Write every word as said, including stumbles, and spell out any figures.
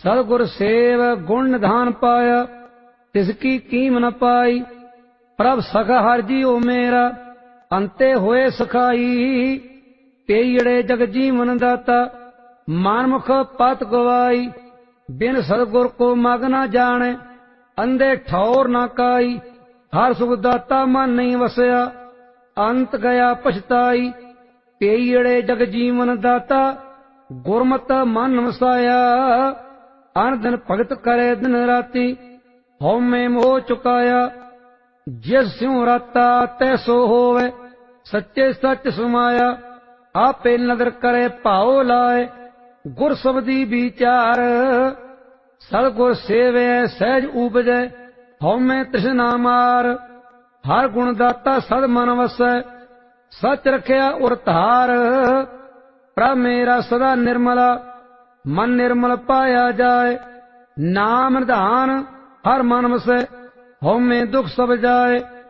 सतगुर सेव गुण निधान पाया, तिसकी कीम न पाई। प्रभ सखा हर जीओ मेरा, अंते होए सखाई। पेयड़े जग जीवन दाता, मानमुख पत गवाई। बिन सतगुर को मग न जाने, अंधे ठौर न काई। हर सुख दाता मन नहीं वसया, अंत गया पछताई। पेयड़े जग जीवन दाता, गुरमत मन वसाया। अन दिन भगत करे दिन राती, हौमे मोह चुकाया। जिस स्यों राता तैसो होवे, सच्चे सच समाया। आपे नदर करे भाव लाए, गुर सबदी विचार। सतगुर सेवे सहज उपजै, हौमे तृष्णा मार। हर गुण दाता सद मन वसै, सच रखिया उर धार। प्रभ मेरा सदा निर्मला, मन निर्मल पाया जाए। नाम निधान हर मन वसै, हौमे दुख सब जाए।